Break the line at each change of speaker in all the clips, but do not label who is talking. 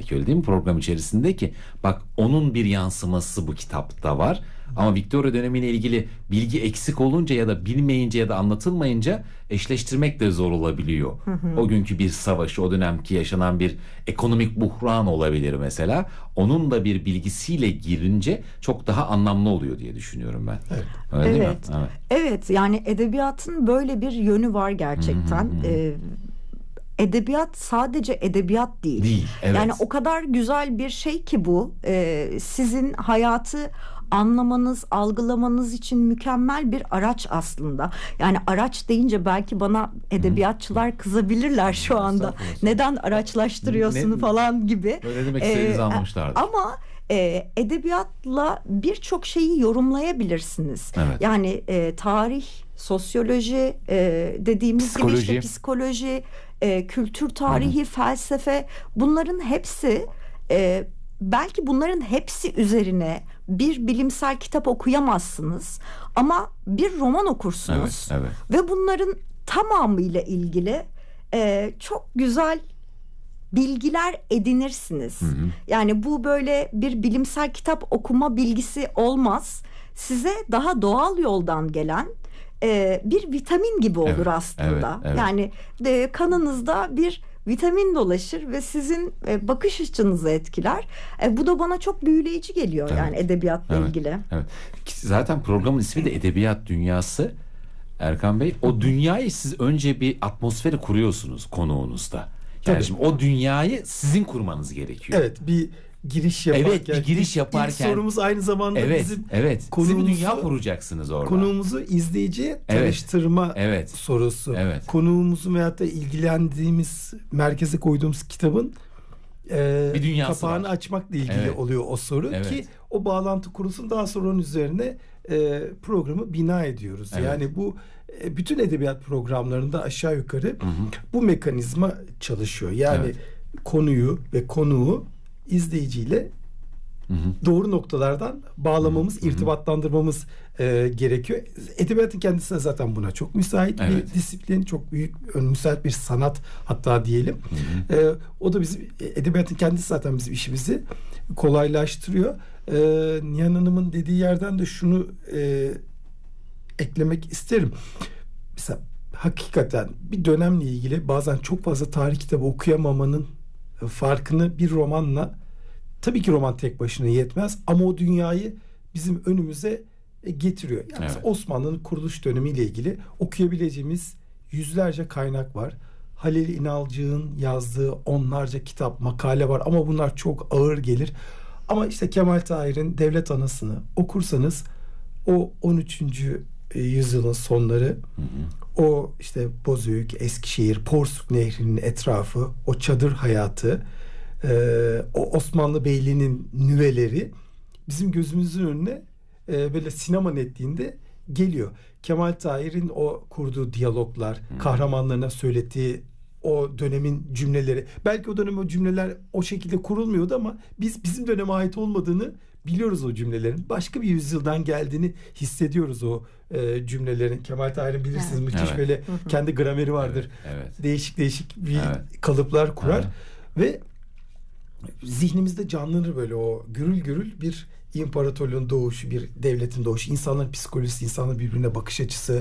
belki, öyle değil mi, program içerisinde, ki bak onun bir yansıması bu kitapta var. Ama Victoria dönemiyle ilgili bilgi eksik olunca ya da bilmeyince ya da anlatılmayınca eşleştirmek de zor olabiliyor. O günkü bir savaşı, o dönemki yaşanan bir ekonomik buhran olabilir mesela. Onun da bir bilgisiyle girince çok daha anlamlı oluyor diye düşünüyorum ben.
Evet.
Öyle değil mi?
Evet. Evet, yani edebiyatın böyle bir yönü var gerçekten. Edebiyat sadece edebiyat değil.
Değil, evet.
Yani o kadar güzel bir şey ki bu. Sizin hayatı anlamanız, algılamanız için mükemmel bir araç aslında. Yani araç deyince belki bana edebiyatçılar kızabilirler şu anda. Neden araçlaştırıyorsun falan gibi.
Öyle demek istediğinizi anlamışlardır.
Ama edebiyatla birçok şeyi yorumlayabilirsiniz.
Evet.
Yani tarih, sosyoloji, dediğimiz gibi işte psikoloji, kültür tarihi, felsefe, bunların hepsi, belki bunların hepsi üzerine bir bilimsel kitap okuyamazsınız ama bir roman okursunuz.
Evet.
Ve bunların tamamıyla ilgili çok güzel bilgiler edinirsiniz. Yani bu böyle bir bilimsel kitap okuma bilgisi olmaz. Size daha doğal yoldan gelen bir vitamin gibi olur aslında.
Evet.
Yani kanınızda bir vitamin dolaşır ve sizin bakış açınızı etkiler. Bu da bana çok büyüleyici geliyor, yani edebiyatla ilgili.
Evet. Zaten programın ismi de Edebiyat Dünyası. Erkan Bey, o dünyayı siz önce bir atmosferi kuruyorsunuz konuğunuzda. Yani şimdi o dünyayı sizin kurmanız gerekiyor.
Evet, bir giriş yaparken.
Evet, bir giriş yaparken.
İlk sorumuz aynı zamanda bizim
siz bir dünya kuracaksınız orada.
Konuğumuzu izleyiciye tanıştırma sorusu.
Evet.
Konuğumuzun veyahut da ilgilendiğimiz, merkeze koyduğumuz kitabın
bir dünyası
kapağını
var.
açmakla ilgili oluyor o soru ki o bağlantı kurulsun, daha sonra onun üzerine programı bina ediyoruz.
Evet.
Yani bu bütün edebiyat programlarında aşağı yukarı bu mekanizma çalışıyor. Yani konuyu ve konuğu izleyiciyle doğru noktalardan bağlamamız, irtibatlandırmamız gerekiyor. Edebiyatın kendisi de zaten buna çok müsait bir disiplin, çok büyük, müsait bir sanat hatta diyelim. O da bizim, edebiyatın kendisi zaten bizim işimizi kolaylaştırıyor. Nihan Hanım'ın dediği yerden de şunu eklemek isterim. Mesela hakikaten bir dönemle ilgili bazen çok fazla tarih kitabı okuyamamanın farkını bir romanla, tabii ki roman tek başına yetmez ama o dünyayı bizim önümüze getiriyor. Yani Osmanlı'nın kuruluş dönemiyle ilgili okuyabileceğimiz yüzlerce kaynak var. Halil İnalcık'ın yazdığı onlarca kitap, makale var ama bunlar çok ağır gelir. Ama işte Kemal Tahir'in Devlet Anası'nı okursanız o 13. yüzyılın sonları, o işte Bozüyük, Eskişehir, Porsuk Nehri'nin etrafı, o çadır hayatı, o Osmanlı Beyliği'nin nüveleri bizim gözümüzün önüne böyle sinema netliğinde geliyor. Kemal Tahir'in o kurduğu diyaloglar, kahramanlarına söylettiği o dönemin cümleleri. Belki o dönem o cümleler o şekilde kurulmuyordu ama biz bizim döneme ait olmadığını biliyoruz o cümlelerin. Başka bir yüzyıldan geldiğini hissediyoruz o cümlelerin. Kemal Tahir'in bilirsiniz müthiş böyle kendi grameri vardır. Değişik bir kalıplar kurar ve zihnimizde canlanır böyle o gürül gürül bir imparatorluğun doğuşu, bir devletin doğuşu, insanların psikolojisi, insanların birbirine bakış açısı,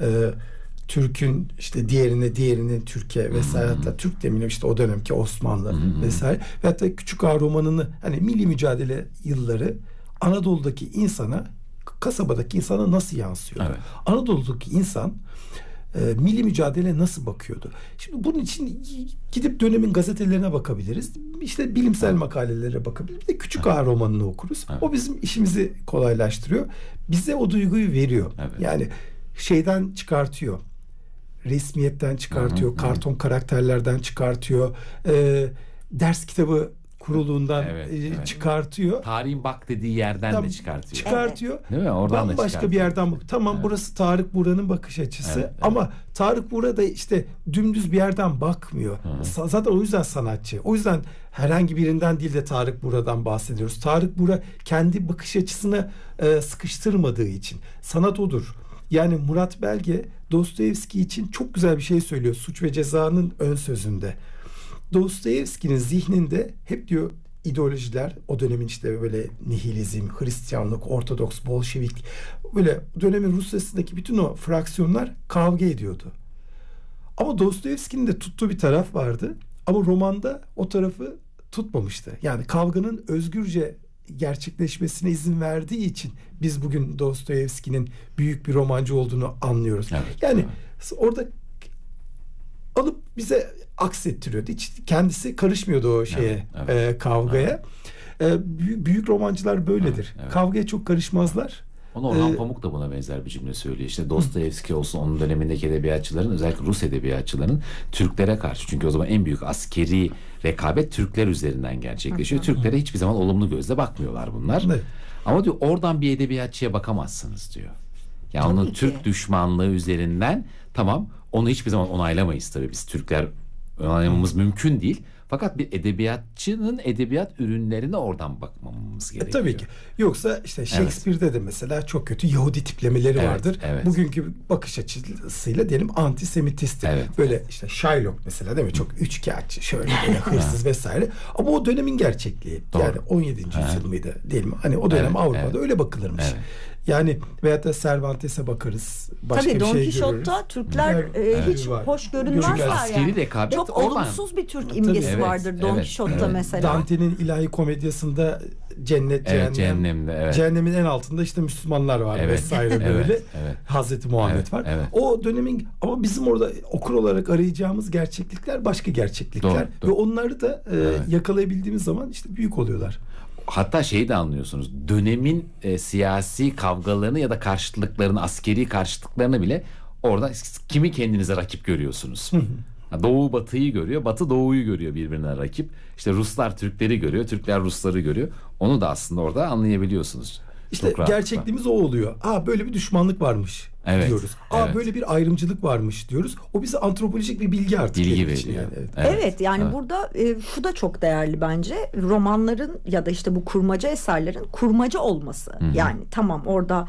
Türk'ün işte diğerinin Türkiye vesaire, hatta Türk demeyelim, işte o dönemki Osmanlı vesaire, ve hatta Küçük Ağa romanını, hani milli mücadele yılları Anadolu'daki insana, kasabadaki insana nasıl yansıyor? Anadolu'daki insan milli mücadele nasıl bakıyordu? Şimdi bunun için gidip dönemin gazetelerine bakabiliriz. İşte bilimsel makalelere bakabiliriz. Bir de Küçük Ağa romanını okuruz. O bizim işimizi kolaylaştırıyor. Bize o duyguyu veriyor. Yani şeyden çıkartıyor. Resmiyetten çıkartıyor. Karton karakterlerden çıkartıyor. Ders kitabı kuruluğundan çıkartıyor.
Tarihin bak dediği yerden de çıkartıyor.
Değil
mi? Oradan da
başka bir yerden bak. Tamam, burası Tarık Buğra'nın bakış açısı. Ama Tarık Buğra da işte dümdüz bir yerden bakmıyor. Zaten o yüzden sanatçı. O yüzden herhangi birinden değil de Tarık Buğra'dan bahsediyoruz. Tarık Buğra kendi bakış açısını sıkıştırmadığı için. Sanat odur. Yani Murat Belge Dostoyevski için çok güzel bir şey söylüyor. Suç ve Ceza'nın ön sözünde. Dostoyevski'nin zihninde hep diyor ideolojiler, o dönemin işte böyle nihilizm, Hristiyanlık, Ortodoks, Bolşevik, böyle dönemin Rusya'sındaki bütün o fraksiyonlar kavga ediyordu. Ama Dostoyevski'nin de tuttuğu bir taraf vardı. Ama romanda o tarafı tutmamıştı. Yani kavganın özgürce gerçekleşmesine izin verdiği için biz bugün Dostoyevski'nin büyük bir romancı olduğunu anlıyoruz.
Evet,
yani
evet.
orada alıp bize aksettiriyordu. Hiç kendisi karışmıyordu o şeye, kavgaya. Büyük romancılar böyledir.
Evet.
Kavgaya çok karışmazlar.
Onu Orhan Pamuk da buna benzer bir cümle söylüyor. İşte Dostoyevski olsun, onun dönemindeki edebiyatçıların, özellikle Rus edebiyatçıların Türklere karşı, çünkü o zaman en büyük askeri rekabet Türkler üzerinden gerçekleşiyor. Türklere hiçbir zaman olumlu gözle bakmıyorlar bunlar.
Evet.
Ama diyor oradan bir edebiyatçıya bakamazsınız diyor. Yani
Tabii
onun
ki.
Türk düşmanlığı üzerinden, tamam, onu hiçbir zaman onaylamayız tabii biz Türkler, onaylamamız mümkün değil. Fakat bir edebiyatçının edebiyat ürünlerine oradan bakmamamız gerekiyor.
Tabii ki. Yoksa işte Shakespeare'de de mesela çok kötü Yahudi tiplemeleri vardır.
Evet.
Bugünkü bakış açısıyla diyelim antisemitist.
Evet.
Böyle işte Shylock mesela, değil mi? Çok üçkağıtçı, şöyle böyle hırsız vesaire. Ama o dönemin gerçekliği.
Doğru.
Yani 17. yüzyıl mıydı diyelim. Hani o dönem Avrupa'da öyle bakılırmış.
Evet.
Yani veyahut da Cervantes'e bakarız. Başka
Tabii
bir
Don
şey
Quixote'da
görürüz.
Türkler hiç
Var.
hoş görünmezler
Çünkü
askeri
yani.
rekabet
Çok
oradan.
olumsuz bir Türk imgesi
Evet,
vardır Don
evet,
Quixote'da
evet.
mesela.
Dante'nin ilahi komedyasında cennet, cehennem.
Cehennemde, evet.
Cehennemin en altında işte Müslümanlar var
Evet,
vesaire
evet,
böyle.
evet.
Hazreti Muhammed
Evet,
var.
evet.
O dönemin, ama bizim orada okur olarak arayacağımız gerçeklikler başka gerçeklikler.
Doğru.
Ve onları da yakalayabildiğimiz zaman işte büyük oluyorlar.
Hatta şeyi de anlıyorsunuz. Dönemin siyasi kavgalarını ya da karşıtlıklarını, askeri karşıtlıklarını bile orada kimi kendinize rakip görüyorsunuz. Doğu Batı'yı görüyor, Batı Doğu'yu görüyor birbirine rakip. İşte Ruslar Türkleri görüyor, Türkler Rusları görüyor. Onu da aslında orada anlayabiliyorsunuz.
İşte
Çok rahatlıkla.
gerçekliğimiz o oluyor. Böyle bir düşmanlık varmış diyoruz.
Evet.
Böyle bir ayrımcılık varmış diyoruz. O bize antropolojik bir bilgi artık.
Bilgi
benim için
veriyor.
yani.
Evet, yani burada şu da çok değerli bence. Romanların ya da işte bu kurmaca eserlerin kurmaca olması. Yani tamam, orada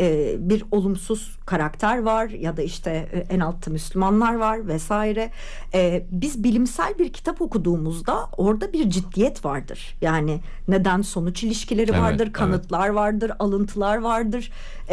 bir olumsuz karakter var ya da işte en altta Müslümanlar var vesaire. Biz bilimsel bir kitap okuduğumuzda orada bir ciddiyet vardır. Yani neden sonuç ilişkileri vardır, kanıtlar vardır, alıntılar vardır.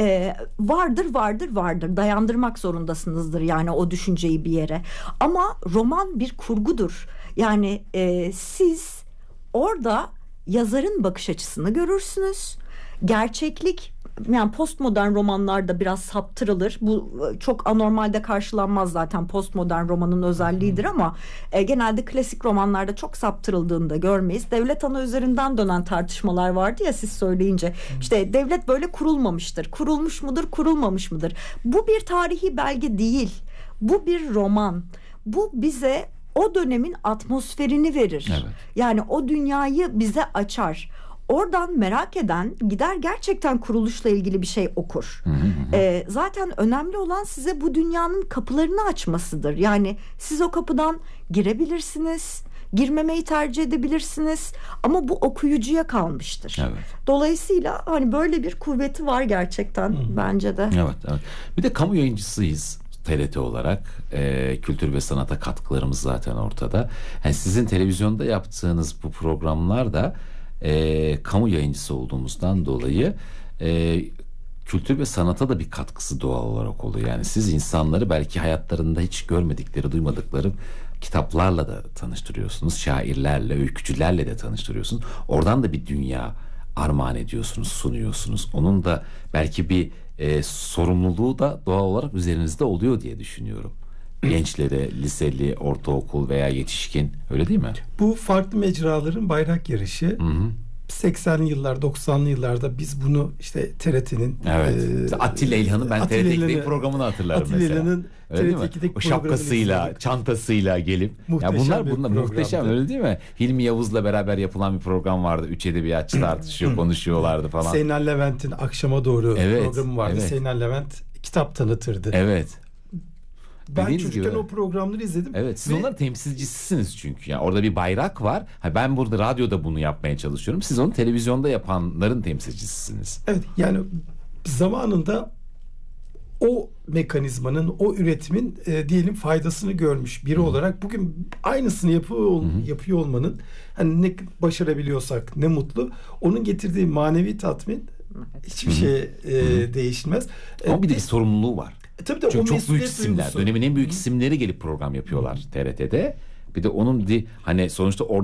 Vardır. Dayandırmak zorundasınızdır yani o düşünceyi bir yere. Ama roman bir kurgudur. Yani siz orada yazarın bakış açısını görürsünüz. Gerçeklik, yani postmodern romanlarda biraz saptırılır. Bu çok anormalde karşılanmaz zaten, postmodern romanın özelliğidir ama genelde klasik romanlarda çok saptırıldığını da görmeyiz. Devlet ana üzerinden dönen tartışmalar vardı ya siz söyleyince. İşte devlet böyle kurulmamıştır. Kurulmuş mudur, kurulmamış mıdır? Bu bir tarihi belge değil. Bu bir roman. Bu bize o dönemin atmosferini verir.
Evet.
Yani o dünyayı bize açar. Oradan merak eden gider gerçekten kuruluşla ilgili bir şey okur. Zaten önemli olan size bu dünyanın kapılarını açmasıdır. Yani siz o kapıdan girebilirsiniz, girmemeyi tercih edebilirsiniz ama bu okuyucuya kalmıştır.
Evet.
Dolayısıyla hani böyle bir kuvveti var gerçekten bence de.
Evet. Bir de kamu yayıncısıyız. TRT olarak kültür ve sanata katkılarımız zaten ortada. Yani sizin televizyonda yaptığınız bu programlar da kamu yayıncısı olduğumuzdan dolayı kültür ve sanata da bir katkısı doğal olarak oluyor. Yani siz insanları belki hayatlarında hiç görmedikleri, duymadıkları kitaplarla da tanıştırıyorsunuz. Şairlerle, öykücülerle de tanıştırıyorsunuz. Oradan da bir dünya armağan ediyorsunuz, sunuyorsunuz. Onun da belki bir sorumluluğu da doğal olarak üzerinizde oluyor diye düşünüyorum. Gençlere, liseli, ortaokul veya yetişkin, öyle değil mi?
Bu farklı mecraların bayrak yarışı. 80'li yıllar, 90'lı yıllarda biz bunu işte TRT'nin
Atilla İlhan'ın ben TRT'deki programını hatırlarım
Atilla
mesela.
İlhan'ın
TRT'deki o şapkasıyla, çantasıyla gelip bunlar muhteşem, öyle değil mi? Hilmi Yavuz'la beraber yapılan bir program vardı. Üç edebiyatçı tartışıyor, konuşuyorlardı falan.
Seynan Levent'in akşama doğru programı vardı. Seynan Levent kitap tanıtırdı.
Evet.
Ben çocukken o programları izledim.
Evet, siz onların temsilcisisiniz çünkü. Yani orada bir bayrak var. Ben burada radyoda bunu yapmaya çalışıyorum. Siz onu televizyonda yapanların temsilcisisiniz.
Evet, yani zamanında o mekanizmanın, o üretimin diyelim faydasını görmüş biri olarak bugün aynısını yapıyor olmanın, hani ne başarabiliyorsak ne mutlu. Onun getirdiği manevi tatmin hiçbir şeye değişmez.
Ama bir de bir sorumluluğu var.
Tabii de
Çünkü
o
çok büyük
mesuliyet
isimler,
duygusu.
dönemin en büyük isimleri gelip program yapıyorlar TRT'de. Bir de onun hani sonuçta orada